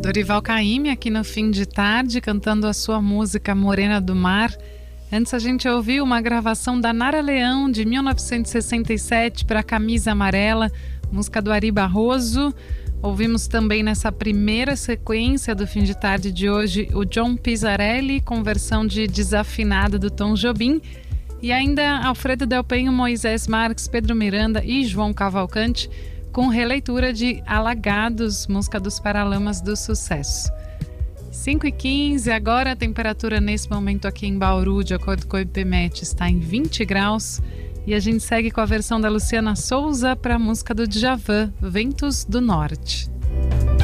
Dorival Caymmi aqui no Fim de Tarde, cantando a sua música Morena do Mar. Antes a gente ouviu uma gravação da Nara Leão, de 1967, para Camisa Amarela, música do Ari Barroso. Ouvimos também nessa primeira sequência do Fim de Tarde de hoje o John Pizzarelli, com versão de Desafinada do Tom Jobim. E ainda Alfredo Del Penho, Moisés Marques, Pedro Miranda e João Cavalcante, com releitura de Alagados, música dos Paralamas do Sucesso. 5h15, agora a temperatura nesse momento aqui em Bauru, de acordo com o IPMET, está em 20 graus. E a gente segue com a versão da Luciana Souza para a música do Djavan, Ventos do Norte.